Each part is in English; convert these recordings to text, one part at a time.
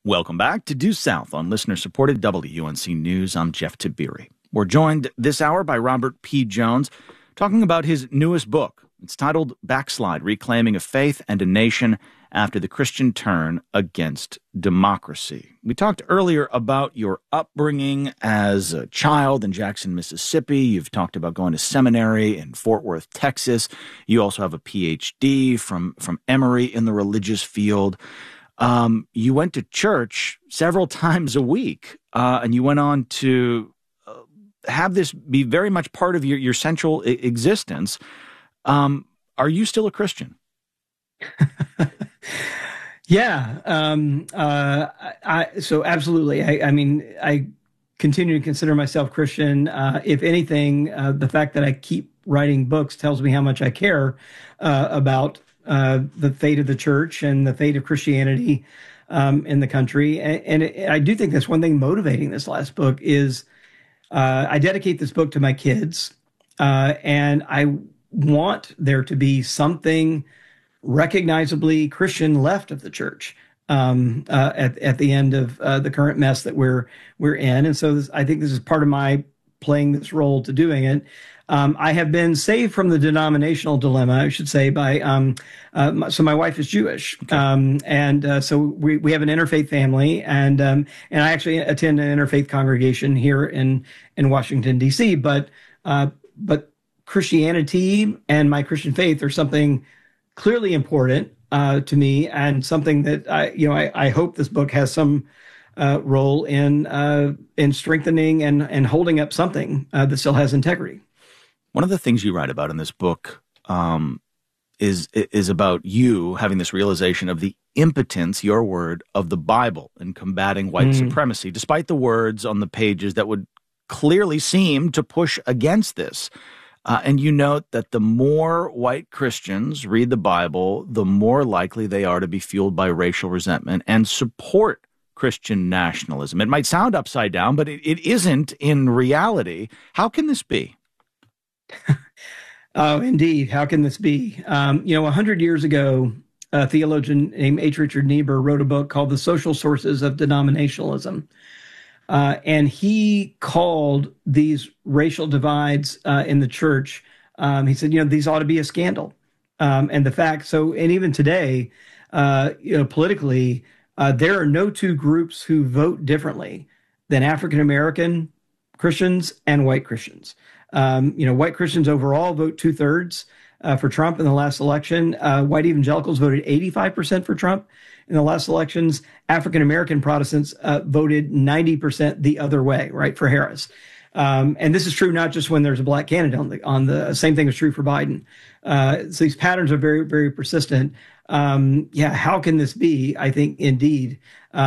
Welcome back to Due South on listener-supported WUNC News. I'm Jeff Tiberi. We're joined this hour by Robert P. Jones, talking about his newest book. It's titled Backslide, Reclaiming a Faith and a Nation After the Christian Turn Against Democracy. We talked earlier about your upbringing as a child in Jackson, Mississippi. You've talked about going to seminary in Fort Worth, Texas. You also have a Ph.D. from Emory in the religious field. You went to church several times a week, and you went on to have this be very much part of your central existence. Are you still a Christian? Yeah. So absolutely. I continue to consider myself Christian. If anything, the fact that I keep writing books tells me how much I care about the fate of the church and the fate of Christianity in the country. And I do think that's one thing motivating this last book is I dedicate this book to my kids, and I want there to be something recognizably Christian left of the church at the end of the current mess that we're in. And so I think this is part of my playing this role to doing it. I have been saved from the denominational dilemma, I should say, by so my wife is Jewish, and so we have an interfaith family, and I actually attend an interfaith congregation here in Washington D.C. But Christianity and my Christian faith are something clearly important to me, and something that I hope this book has some role in strengthening and holding up something that still has integrity. One of the things you write about in this book is about you having this realization of the impotence, your word, of the Bible in combating white supremacy, despite the words on the pages that would clearly seem to push against this. And you note that the more white Christians read the Bible, the more likely they are to be fueled by racial resentment and support Christian nationalism. It might sound upside down, but it isn't in reality. How can this be? Oh, indeed. How can this be? 100 years ago, a theologian named H. Richard Niebuhr wrote a book called The Social Sources of Denominationalism. And he called these racial divides in the church. He said, these ought to be a scandal. And the fact, and even today, politically, there are no two groups who vote differently than African-American Christians and white Christians. White Christians overall vote 2/3 for Trump in the last election. White evangelicals voted 85% for Trump in the last elections. African-American Protestants voted 90% the other way, right, for Harris. And this is true not just when there's a black candidate on the same thing is true for Biden. So these patterns are very, very persistent. How can this be? I think indeed,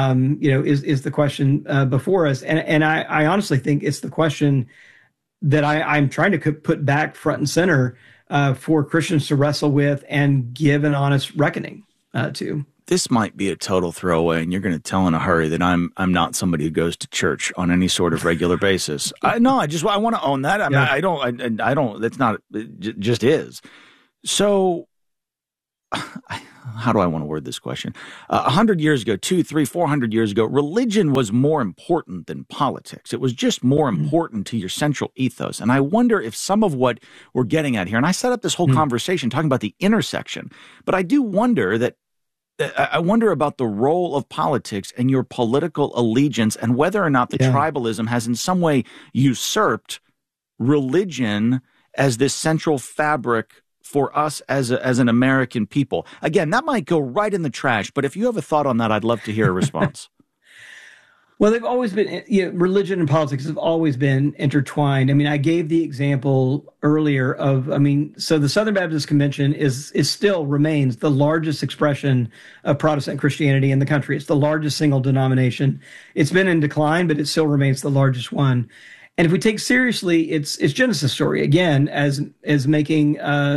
is the question before us. And I honestly think it's the question that I'm trying to put back front and center for Christians to wrestle with and give an honest reckoning to. This might be a total throwaway, and you're going to tell in a hurry that I'm not somebody who goes to church on any sort of regular basis. I want to own that. I don't. That's not. It just is. So, how do I want to word this question? 100 years ago, 200, 300, 400 years ago, religion was more important than politics. It was just more important to your central ethos. And I wonder if some of what we're getting at here, and I set up this whole conversation talking about the intersection, but I do wonder that I wonder about the role of politics and your political allegiance and whether or not the tribalism has in some way usurped religion as this central fabric for us as an American people. Again, that might go right in the trash, but if you have a thought on that, I'd love to hear a response. Well, they've always been, religion and politics have always been intertwined. I mean, I gave the example earlier so the Southern Baptist Convention still remains the largest expression of Protestant Christianity in the country. It's the largest single denomination. It's been in decline, but it still remains the largest one. And if we take seriously its Genesis story, again, as making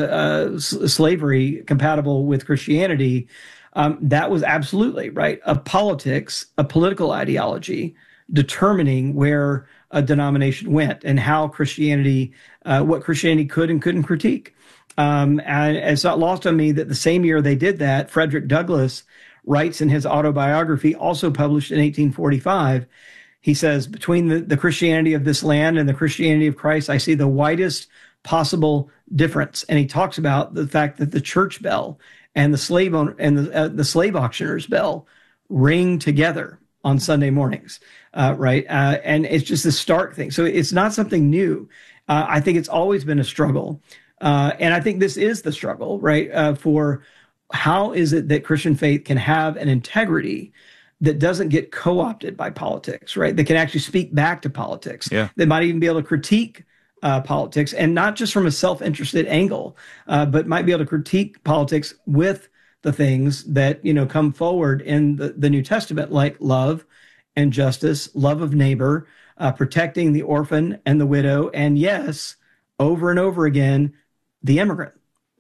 slavery compatible with Christianity, that was absolutely right. A political ideology determining where a denomination went and how Christianity, what Christianity could and couldn't critique. And it's not lost on me that the same year they did that, Frederick Douglass writes in his autobiography, also published in 1845. He says, between the Christianity of this land and the Christianity of Christ, I see the widest possible difference. And he talks about the fact that the church bell and the slave owner and the slave auctioneer's bell ring together on Sunday mornings, right? And it's just a stark thing. So it's not something new. I think it's always been a struggle. And I think this is the struggle, right? For how is it that Christian faith can have an integrity that doesn't get co-opted by politics, right? That can actually speak back to politics. Yeah. That might even be able to critique politics, and not just from a self-interested angle, but might be able to critique politics with the things that, come forward in the New Testament, like love and justice, love of neighbor, protecting the orphan and the widow, and yes, over and over again, the immigrant.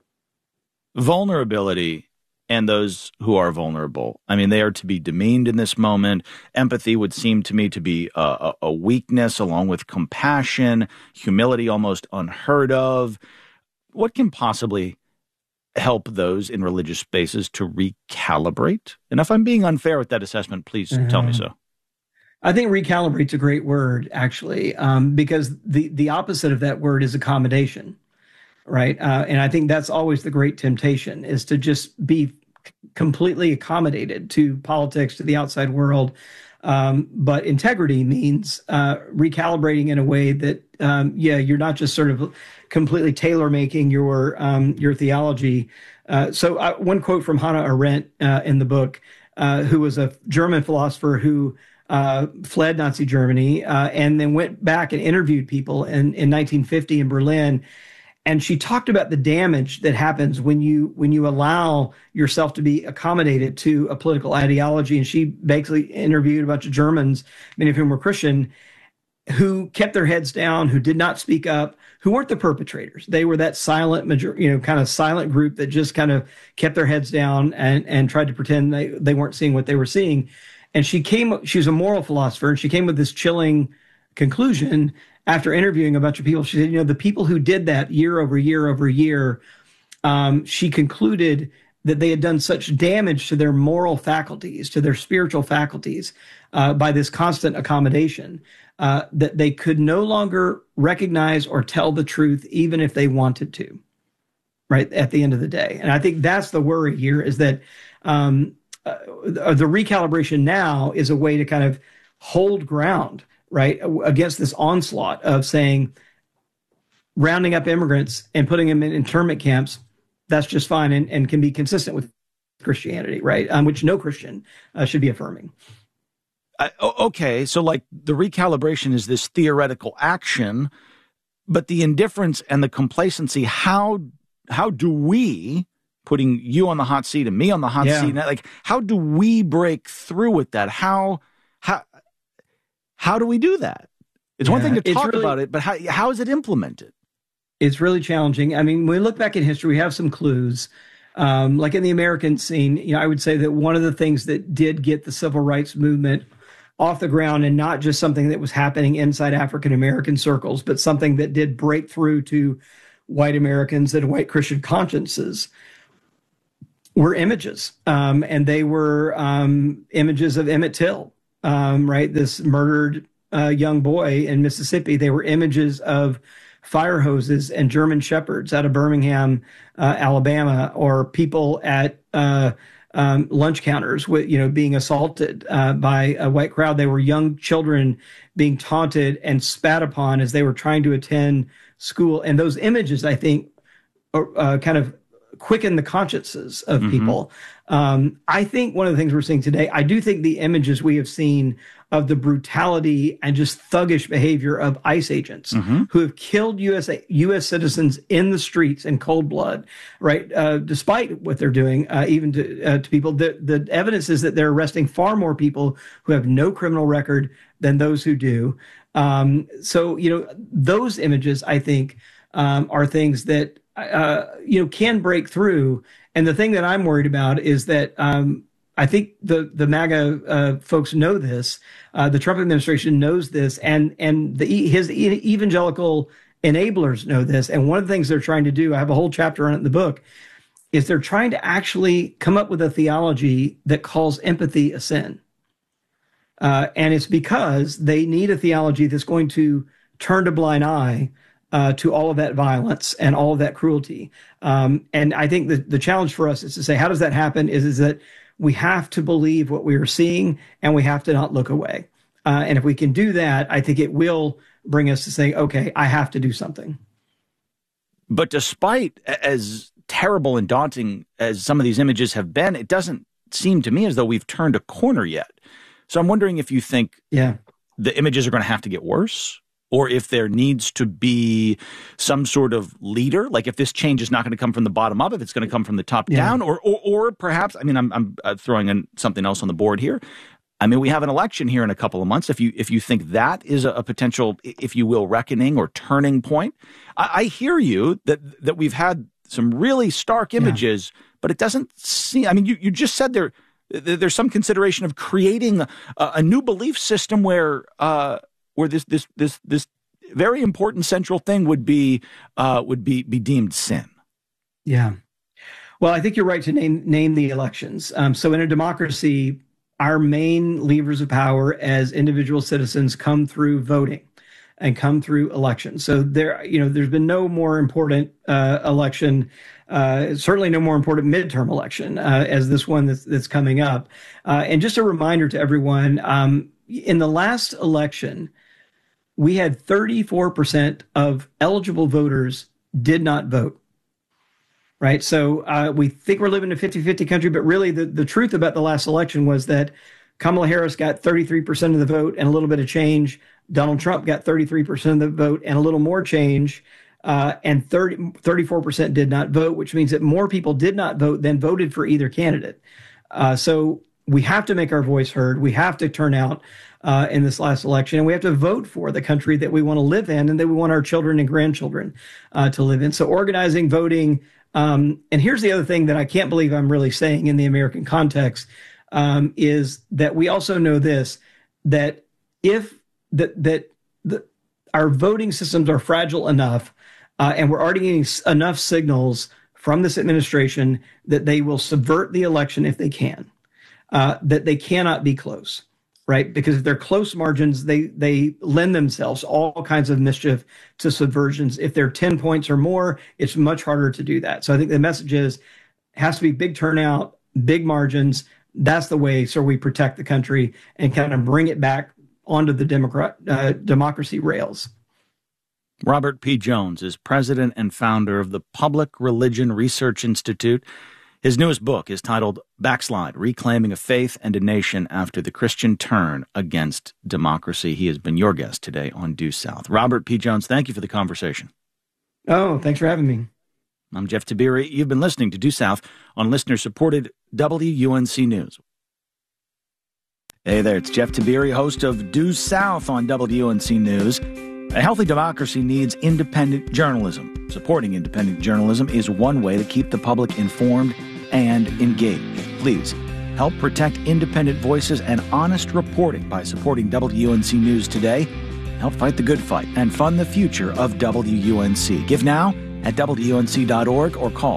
Vulnerability and those who are vulnerable. I mean, they are to be demeaned in this moment. Empathy would seem to me to be a weakness, along with compassion, humility almost unheard of. What can possibly help those in religious spaces to recalibrate? And if I'm being unfair with that assessment, please tell me so. I think recalibrate's a great word, actually, because the opposite of that word is accommodation. Right. And I think that's always the great temptation, is to just be completely accommodated to politics, to the outside world. But integrity means recalibrating in a way that, you're not just sort of completely tailor making your theology. So one quote from Hannah Arendt in the book, who was a German philosopher who fled Nazi Germany and then went back and interviewed people in 1950 in Berlin. And she talked about the damage that happens when you allow yourself to be accommodated to a political ideology. And she basically interviewed a bunch of Germans, many of whom were Christian, who kept their heads down, who did not speak up, who weren't the perpetrators. They were that silent, kind of silent group that just kind of kept their heads down and tried to pretend they weren't seeing what they were seeing. And she was a moral philosopher, and she came with this chilling conclusion. After interviewing a bunch of people, she said, the people who did that year over year over year, she concluded that they had done such damage to their moral faculties, to their spiritual faculties, by this constant accommodation, that they could no longer recognize or tell the truth, even if they wanted to, right, at the end of the day. And I think that's the worry here, is that the recalibration now is a way to kind of hold ground, right, against this onslaught of saying, rounding up immigrants and putting them in internment camps, that's just fine and can be consistent with Christianity, right, which no Christian should be affirming. Okay, so like the recalibration is this theoretical action, but the indifference and the complacency, how do we, putting you on the hot seat and me on the hot seat, like how do we break through with that? How do we do that? It's one thing to talk about it, but how is it implemented? It's really challenging. I mean, when we look back in history, we have some clues. Like in the American scene, I would say that one of the things that did get the civil rights movement off the ground, and not just something that was happening inside African American circles, but something that did break through to white Americans and white Christian consciences, were images. And they were images of Emmett Till. Right, this murdered young boy in Mississippi. They were images of fire hoses and German shepherds out of Birmingham, Alabama, or people at lunch counters with being assaulted by a white crowd. They were young children being taunted and spat upon as they were trying to attend school. And those images, I think, kind of quicken the consciences of people. I think one of the things we're seeing today, I do think the images we have seen of the brutality and just thuggish behavior of ICE agents who have killed U.S. citizens in the streets in cold blood, right? Despite what they're doing, even to people, the evidence is that they're arresting far more people who have no criminal record than those who do. So, those images, I think, are things that can break through. And the thing that I'm worried about is that I think the MAGA folks know this. The Trump administration knows this, and his evangelical enablers know this. And one of the things they're trying to do, I have a whole chapter on it in the book, is they're trying to actually come up with a theology that calls empathy a sin. And it's because they need a theology that's going to turn a blind eye to all of that violence and all of that cruelty. And I think the challenge for us is to say, how does that happen? Is that we have to believe what we are seeing, and we have to not look away. And if we can do that, I think it will bring us to say, okay, I have to do something. But despite as terrible and daunting as some of these images have been, it doesn't seem to me as though we've turned a corner yet. So I'm wondering if you think the images are going to have to get worse, or if there needs to be some sort of leader, like if this change is not going to come from the bottom up, if it's going to come from the top down, or perhaps, I mean, I'm throwing in something else on the board here. I mean, we have an election here in a couple of months. If you think that is a potential, if you will, reckoning or turning point, I hear you that we've had some really stark images, but it doesn't seem. I mean, you just said there's some consideration of creating a new belief system where this very important central thing would be deemed sin. Yeah. Well, I think you're right to name the elections. So in a democracy, our main levers of power as individual citizens come through voting and come through elections. So there's been no more important election, certainly no more important midterm election as this one that's coming up. And just a reminder to everyone, in the last election, we had 34% of eligible voters did not vote. Right. So we think we're living in a 50-50 country, but really the truth about the last election was that Kamala Harris got 33% of the vote and a little bit of change. Donald Trump got 33% of the vote and a little more change. And 34% did not vote, which means that more people did not vote than voted for either candidate. So we have to make our voice heard. We have to turn out in this last election, and we have to vote for the country that we want to live in and that we want our children and grandchildren to live in. So organizing, voting. And here's the other thing that I can't believe I'm really saying in the American context, is that we also know this, that if our voting systems are fragile enough, and we're already getting enough signals from this administration that they will subvert the election if they can, that they cannot be close. Right? Because if they're close margins, they lend themselves all kinds of mischief to subversions. If they're 10 points or more, it's much harder to do that. So I think the message is, has to be big turnout, big margins. That's the way so we protect the country and kind of bring it back onto the democracy rails. Robert P. Jones is president and founder of the Public Religion Research Institute. His newest book is titled Backslide, Reclaiming a Faith and a Nation After the Christian Turn Against Democracy. He has been your guest today on Due South. Robert P. Jones, thank you for the conversation. Oh, thanks for having me. I'm Jeff Tiberi. You've been listening to Due South on listener-supported WUNC News. Hey there, it's Jeff Tiberi, host of Due South on WUNC News. A healthy democracy needs independent journalism. Supporting independent journalism is one way to keep the public informed and engaged. Please help protect independent voices and honest reporting by supporting WUNC News today. Help fight the good fight and fund the future of WUNC. Give now at WUNC.org or call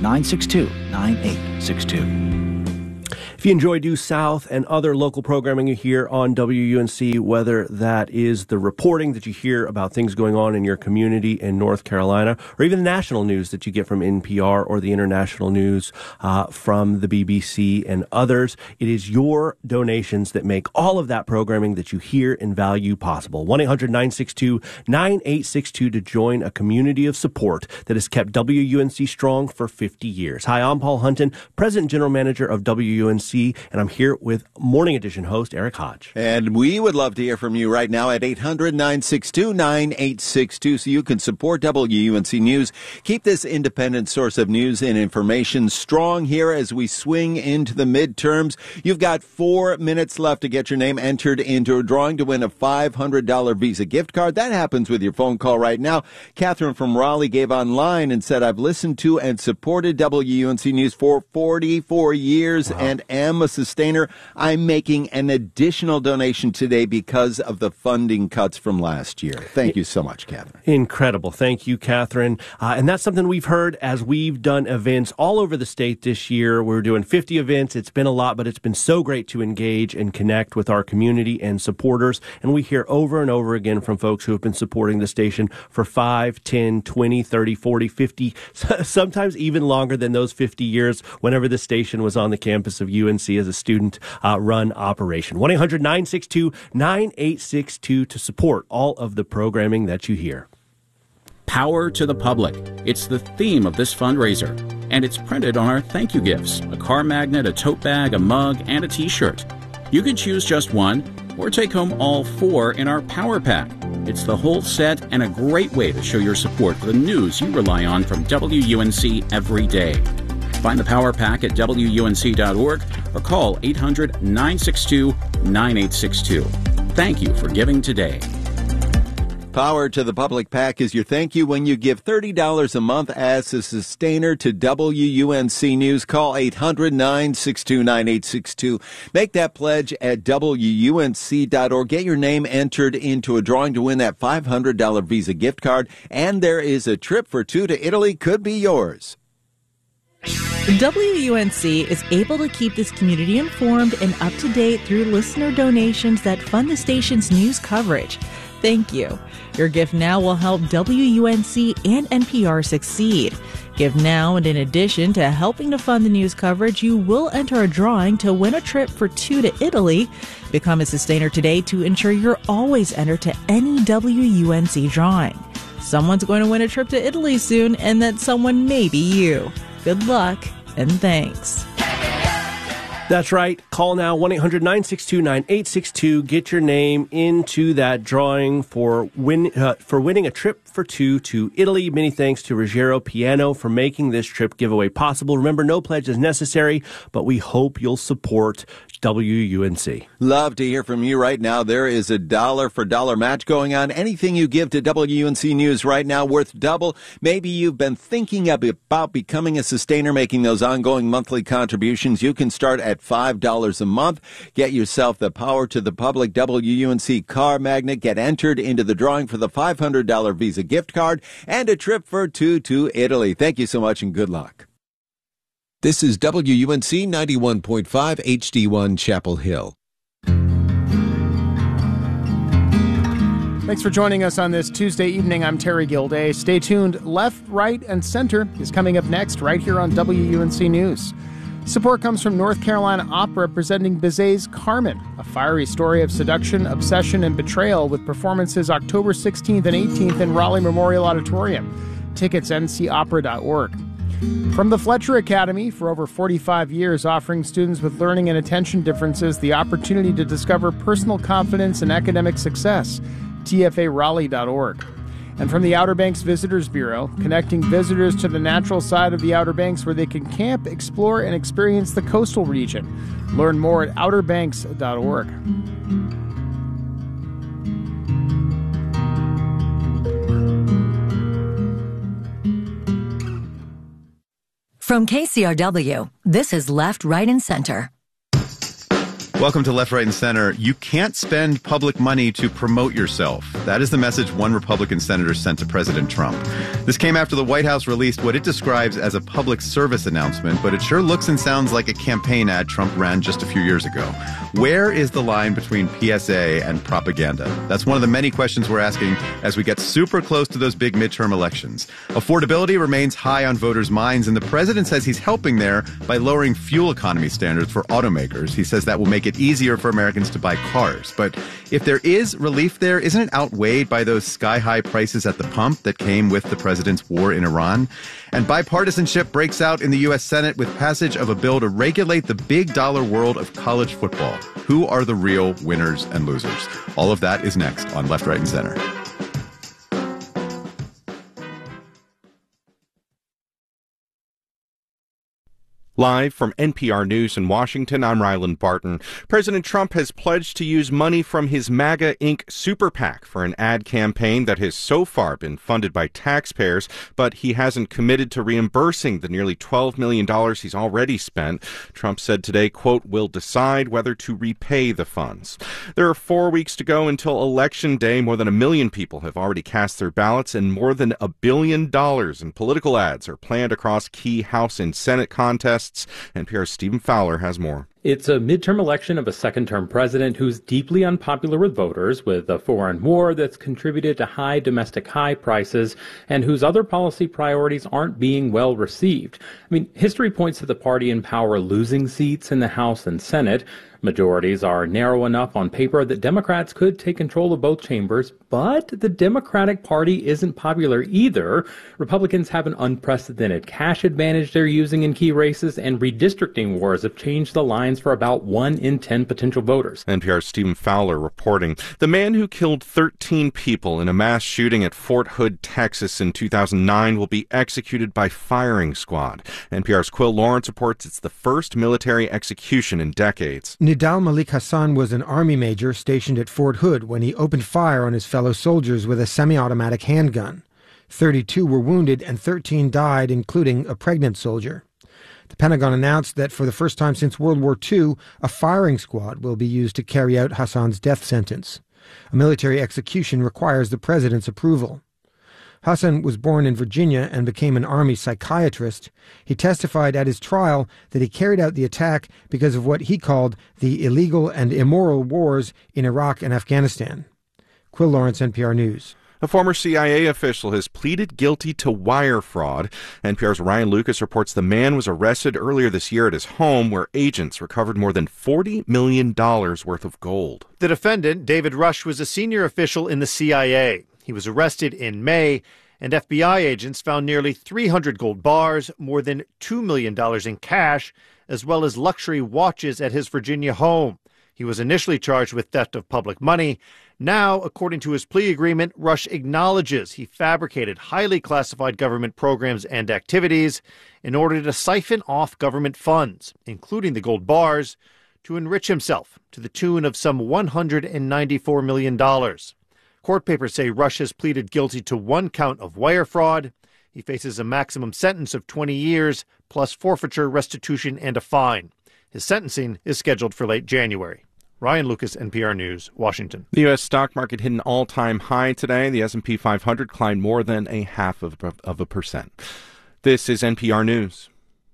800-962-9862. If you enjoy Due South and other local programming you hear on WUNC, whether that is the reporting that you hear about things going on in your community in North Carolina, or even the national news that you get from NPR or the international news from the BBC and others, it is your donations that make all of that programming that you hear and value possible. 1-800-962-9862 to join a community of support that has kept WUNC strong for 50 years. Hi, I'm Paul Hunton, President and General Manager of WUNC. And I'm here with Morning Edition host Eric Hodge. And we would love to hear from you right now at 800-962-9862 so you can support WUNC News. Keep this independent source of news and information strong here as we swing into the midterms. You've got 4 minutes left to get your name entered into a drawing to win a $500 Visa gift card. That happens with your phone call right now. Catherine from Raleigh gave online and said, I've listened to and supported WUNC News for 44 years and am a sustainer, I'm making an additional donation today because of the funding cuts from last year. Thank you so much, Catherine. Incredible. Thank you, Catherine. And that's something we've heard as we've done events all over the state this year. We're doing 50 events. It's been a lot, but it's been so great to engage and connect with our community and supporters. And we hear over and over again from folks who have been supporting the station for 5, 10, 20, 30, 40, 50, sometimes even longer than those 50 years whenever the station was on the campus of UNC as a student-run operation. 1-800-962-9862 to support all of the programming that you hear. Power to the public. It's the theme of this fundraiser, and it's printed on our thank you gifts, a car magnet, a tote bag, a mug, and a t-shirt. You can choose just one or take home all 4 in our Power Pack. It's the whole set and a great way to show your support for the news you rely on from WUNC every day. Find the Power Pack at WUNC.org or call 800-962-9862. Thank you for giving today. Power to the Public Pack is your thank you when you give $30 a month as a sustainer to WUNC News. Call 800-962-9862. Make that pledge at WUNC.org. Get your name entered into a drawing to win that $500 Visa gift card. And there is a trip for 2 to Italy could be yours. WUNC is able to keep this community informed and up to date through listener donations that fund the station's news coverage. Thank you. Your gift now will help WUNC and NPR succeed. Give now, and in addition to helping to fund the news coverage, you will enter a drawing to win a trip for 2 to Italy. Become a sustainer today to ensure you're always entered to any WUNC drawing. Someone's going to win a trip to Italy soon, and that someone may be you. Good luck, and thanks. That's right. Call now, 1-800-962-9862. Get your name into that drawing for winning a trip for 2 to Italy. Many thanks to Ruggiero Piano for making this trip giveaway possible. Remember, no pledge is necessary, but we hope you'll support WUNC. Love to hear from you right now. There is a dollar for dollar match going on. Anything you give to WUNC News right now worth double. Maybe you've been thinking about becoming a sustainer, making those ongoing monthly contributions. You can start at $5 a month. Get yourself the Power to the Public WUNC car magnet. Get entered into the drawing for the $500 Visa gift card and a trip for 2 to Italy. Thank you so much and good luck. This is WUNC 91.5 HD1 Chapel Hill. Thanks for joining us on this Tuesday evening. I'm Terry Gilday. Stay tuned. Left, Right, and Center is coming up next right here on WUNC News. Support comes from North Carolina Opera presenting Bizet's Carmen, a fiery story of seduction, obsession, and betrayal with performances October 16th and 18th in Raleigh Memorial Auditorium. Tickets ncopera.org. From the Fletcher Academy, for over 45 years, offering students with learning and attention differences the opportunity to discover personal confidence and academic success, tfaraleigh.org. And from the Outer Banks Visitors Bureau, connecting visitors to the natural side of the Outer Banks where they can camp, explore, and experience the coastal region. Learn more at outerbanks.org. From KCRW, this is Left, Right, and Center. Welcome to Left, Right, and Center. You can't spend public money to promote yourself. That is the message one Republican senator sent to President Trump. This came after the White House released what it describes as a public service announcement, but it sure looks and sounds like a campaign ad Trump ran just a few years ago. Where is the line between PSA and propaganda? That's one of the many questions we're asking as we get super close to those big midterm elections. Affordability remains high on voters' minds, and the president says he's helping there by lowering fuel economy standards for automakers. He says that will make it easier for Americans to buy cars. But if there is relief there, isn't it outweighed by those sky-high prices at the pump that came with the president's war in Iran? And bipartisanship breaks out in the U.S. Senate with passage of a bill to regulate the big dollar world of college football. Who are the real winners and losers? All of that is next on Left, Right, and Center. Live from NPR News in Washington, I'm Ryland Barton. President Trump has pledged to use money from his MAGA Inc. super PAC for an ad campaign that has so far been funded by taxpayers, but he hasn't committed to reimbursing the nearly $12 million he's already spent. Trump said today, quote, "We'll decide whether to repay the funds." There are 4 weeks to go until Election Day. More than 1 million people have already cast their ballots, and more than $1 billion in political ads are planned across key House and Senate contests. NPR's Stephen Fowler has more. It's a midterm election of a second-term president who's deeply unpopular with voters, with a foreign war that's contributed to high domestic high prices, and whose other policy priorities aren't being well received. I mean, history points to the party in power losing seats in the House and Senate. Majorities are narrow enough on paper that Democrats could take control of both chambers, but the Democratic Party isn't popular either. Republicans have an unprecedented cash advantage they're using in key races, and redistricting wars have changed the lines for about 1 in 10 potential voters. NPR's Stephen Fowler reporting. The man who killed 13 people in a mass shooting at Fort Hood, Texas in 2009 will be executed by firing squad. NPR's Quill Lawrence reports it's the first military execution in decades. Nidal Malik Hassan was an Army major stationed at Fort Hood when he opened fire on his fellow soldiers with a semi-automatic handgun. 32 were wounded and 13 died, including a pregnant soldier. The Pentagon announced that for the first time since World War II, a firing squad will be used to carry out Hassan's death sentence. A military execution requires the president's approval. Hassan was born in Virginia and became an Army psychiatrist. He testified at his trial that he carried out the attack because of what he called the illegal and immoral wars in Iraq and Afghanistan. Quill Lawrence, NPR News. A former CIA official has pleaded guilty to wire fraud. NPR's Ryan Lucas reports the man was arrested earlier this year at his home, where agents recovered more than $40 million worth of gold. The defendant, David Rush, was a senior official in the CIA. He was arrested in May, and FBI agents found nearly 300 gold bars, more than $2 million in cash, as well as luxury watches at his Virginia home. He was initially charged with theft of public money. Now, according to his plea agreement, Rush acknowledges he fabricated highly classified government programs and activities in order to siphon off government funds, including the gold bars, to enrich himself to the tune of some $194 million. Court papers say Rush has pleaded guilty to 1 count of wire fraud. He faces a maximum sentence of 20 years, plus forfeiture, restitution, and a fine. His sentencing is scheduled for late January. Ryan Lucas, NPR News, Washington. The U.S. stock market hit an all-time high today. The S&P 500 climbed more than 0.5%. This is NPR News.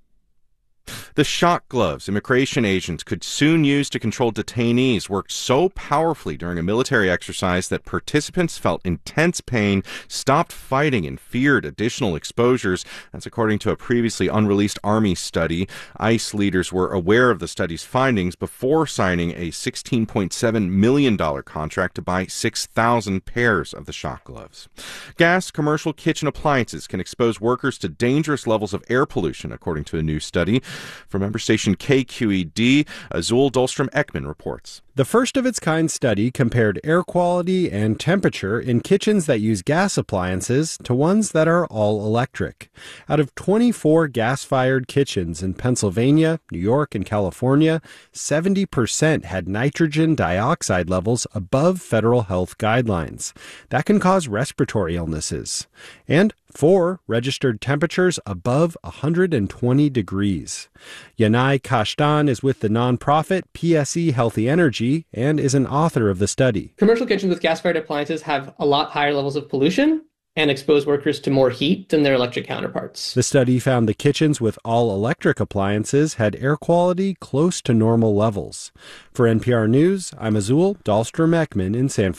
The shock gloves immigration agents could soon use to control detainees worked so powerfully during a military exercise that participants felt intense pain, stopped fighting, and feared additional exposures. That's according to a previously unreleased Army study. ICE leaders were aware of the study's findings before signing a $16.7 million contract to buy 6,000 pairs of the shock gloves. Gas commercial kitchen appliances can expose workers to dangerous levels of air pollution, according to a new study. From member station KQED, Azul Dahlstrom-Ekman reports. The first-of-its-kind study compared air quality and temperature in kitchens that use gas appliances to ones that are all electric. Out of 24 gas-fired kitchens in Pennsylvania, New York, and California, 70% had nitrogen dioxide levels above federal health guidelines. That can cause respiratory illnesses. And 4 registered temperatures above 120 degrees. Yanai Kashtan is with the nonprofit PSE Healthy Energy and is an author of the study. Commercial kitchens with gas-fired appliances have a lot higher levels of pollution and expose workers to more heat than their electric counterparts. The study found the kitchens with all-electric appliances had air quality close to normal levels. For NPR News, I'm Azul Dahlstrom-Ekman in San Francisco.